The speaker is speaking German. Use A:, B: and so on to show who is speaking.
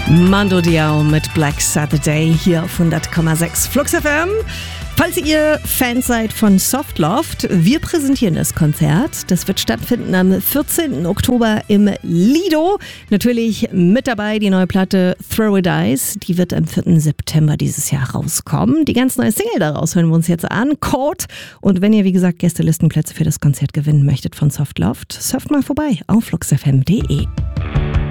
A: Mando Diao mit Black Saturday hier auf 100,6 Flux FM. Falls ihr Fans seid von Softloft, wir präsentieren das Konzert. Das wird stattfinden am 14. Oktober im Lido. Natürlich mit dabei die neue Platte Throw a Dice. Die wird am 4. September dieses Jahr rauskommen. Die ganz neue Single daraus hören wir uns jetzt an, Code. Und wenn ihr, wie gesagt, Gästelistenplätze für das Konzert gewinnen möchtet von Softloft, surft mal vorbei auf fluxfm.de.